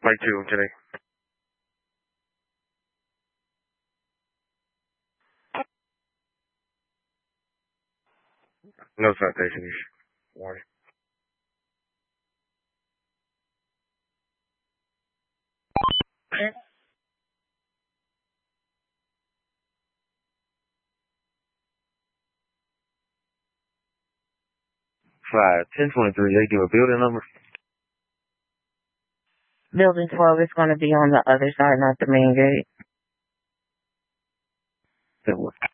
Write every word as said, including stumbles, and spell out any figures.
Mike two today. No citation issue. Warning. Five ten twenty three. They give a building number. Building twelve is going to be on the other side, not the main gate. That works.